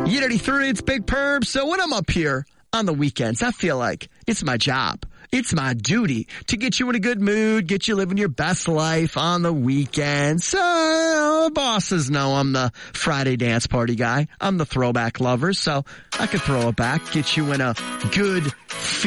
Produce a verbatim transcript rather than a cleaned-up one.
Unity three, it's Big Perm. So when I'm up here on the weekends, I feel like it's my job. It's my duty to get you in a good mood, get you living your best life on the weekend. So bosses know I'm the Friday dance party guy. I'm the throwback lover, so I could throw it back, get you in a good